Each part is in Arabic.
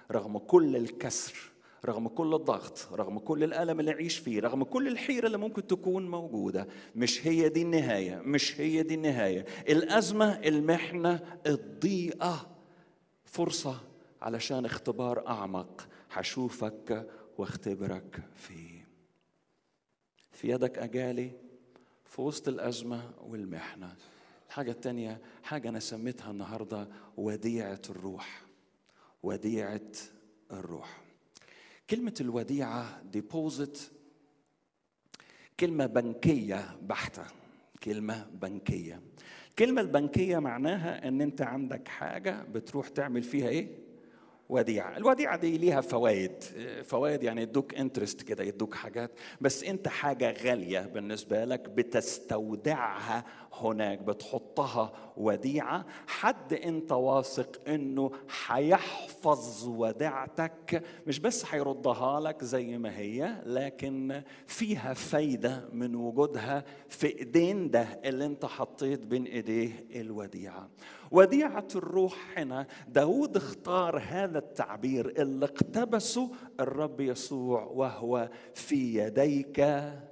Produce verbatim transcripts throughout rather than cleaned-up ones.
رغم كل الكسر، رغم كل الضغط، رغم كل الألم اللي أعيش فيه، رغم كل الحيرة اللي ممكن تكون موجودة، مش هي دي النهاية، مش هي دي النهاية. الأزمة، المحنة، الضيقة فرصة علشان اختبار أعمق هشوفك واختبرك فيه. في يدك أجالي في وسط الأزمة والمحنة. الحاجة التانية حاجة أنا سميتها النهاردة وديعة الروح. وديعة الروح. كلمة الوديعة ديبوزيت كلمة بنكية بحتة، كلمة بنكية. الكلمة البنكية معناها أن أنت عندك حاجة بتروح تعمل فيها إيه؟ وديعة. الوديعة دي ليها فوائد، فوائد يعني يدوك انترست كده، يدوك حاجات، بس انت حاجة غالية بالنسبة لك بتستودعها هناك، بتحطها وديعة. حد انت واثق انه هيحفظ وديعتك، مش بس هيردها لك زي ما هي، لكن فيها فايدة من وجودها في ايدين ده اللي انت حطيت بين ايديه الوديعة. وديعة الروح هنا داود اختار هذا التعبير اللي اقتبسه الرب يسوع، وهو في يديك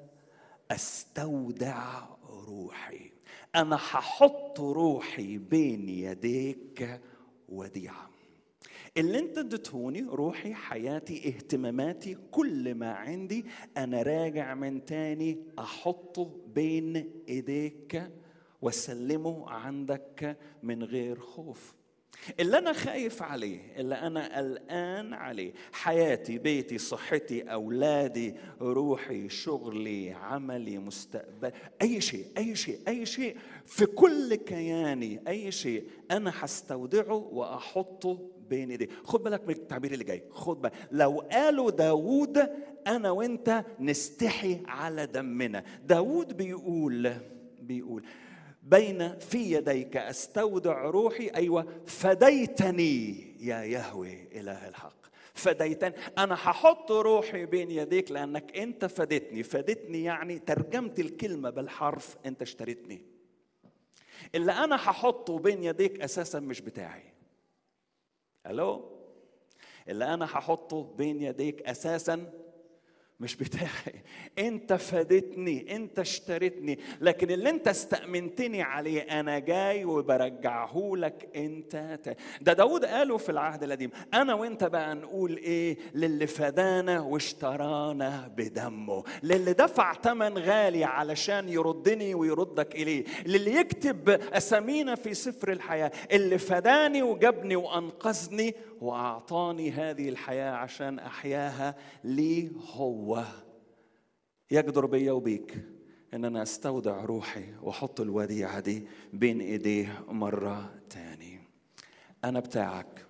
استودع روحي. انا هحط روحي بين يديك وديعة. اللي انت اديتهوني، روحي، حياتي، اهتماماتي، كل ما عندي، انا راجع من تاني احطه بين ايديك وسلمه عندك من غير خوف. اللي أنا خايف عليه، اللي أنا قلقان عليه، حياتي، بيتي، صحتي، أولادي، روحي، شغلي، عملي، مستقبل، أي شيء أي شيء أي شيء في كل كياني، أي شيء أنا هستودعه وأحطه بين ايديه. خد بالك من التعبير اللي جاي، خد بالك. لو قالوا داود أنا وأنت نستحي على دمنا. داود بيقول بيقول بين في يديك استودع روحي. ايوه، فديتني يا يهوه اله الحق، فديتني. انا هحط روحي بين يديك لانك انت فدتني. فدتني يعني ترجمت الكلمه بالحرف، انت اشتريتني. اللي انا هحطه بين يديك اساسا مش بتاعي. الو، اللي انا هحطه بين يديك اساسا مش بتاعي. انت فادتني، انت اشتريتني، لكن اللي انت استأمنتني عليه انا جاي وبرجعه لك انت. ده داود قاله في العهد القديم. انا وانت بقى نقول ايه للي فدانا واشترانا بدمه، للي دفع ثمن غالي علشان يردني ويردك اليه، للي يكتب اسامينا في سفر الحياة، اللي فداني وجابني وانقذني واعطاني هذه الحياة عشان احياها لي هو. يقدر بيا وبيك ان انا استودع روحي واحط الوديعة دي بين ايديه مرة تاني. انا بتاعك.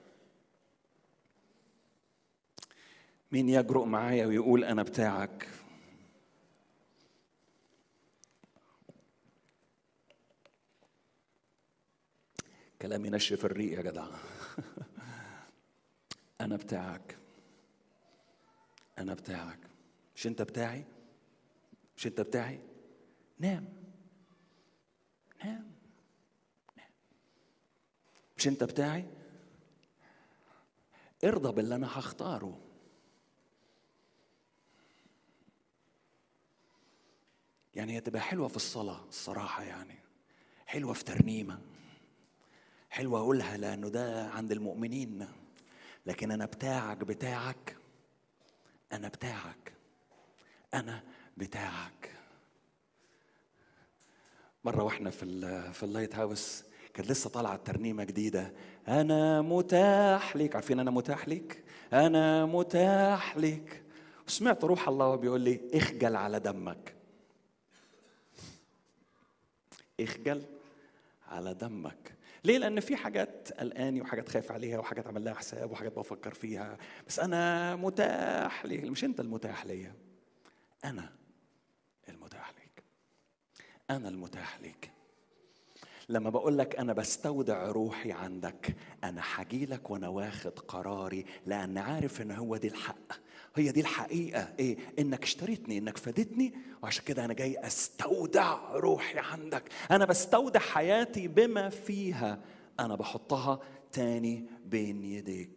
مين يجرؤ معايا ويقول انا بتاعك؟ كلام ينشف الريق يا جدع. انا بتاعك، انا بتاعك. مش انت بتاعي؟ مش انت بتاعي؟ نام نام نام. مش انت بتاعي؟ ارضى باللي انا هختاره. يعني هي تبقى حلوة في الصلاة الصراحة، يعني حلوة في ترنيمة، حلوة أقولها لأنه ده عند المؤمنين، لكن أنا بتاعك بتاعك أنا بتاعك أنا بتاعك. مرة واحنا في في اللايت هاوس كانت لسه طالعة ترنيمة جديدة، أنا متاح ليك. عارفين أنا متاح ليك؟ أنا متاح ليك. وسمعت روح الله بيقول لي اخجل على دمك، اخجل على دمك. ليه؟ لأن في حاجات قلقاني وحاجات خايف عليها وحاجات عمل لها حساب وحاجات بفكر فيها، بس أنا متاح ليك. مش أنت المتاح ليا، أنا المتاح ليك. أنا المتاح ليك. لما بقول لك أنا بستودع روحي عندك، أنا حجيلك وأنا واخد قراري، لأن عارف إن هو دي الحق، هي دي الحقيقة. إيه؟ إنك اشتريتني، إنك فدتني، وعشان كده أنا جاي أستودع روحي عندك. أنا بستودع حياتي بما فيها، أنا بحطها تاني بين يديك.